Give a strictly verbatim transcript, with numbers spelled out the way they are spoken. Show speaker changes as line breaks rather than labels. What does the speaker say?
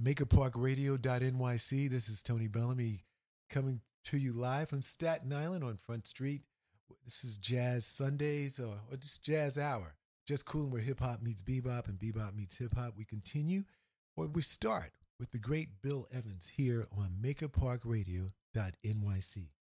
maker park radio dot N Y C. This is Tony Bellamy coming to you live from Staten Island on Front Street. This is Jazz Sundays or, or just Jazz Hour. Just cool where hip hop meets bebop and bebop meets hip hop. We continue, or we start with the great Bill Evans here on maker park radio dot N Y C.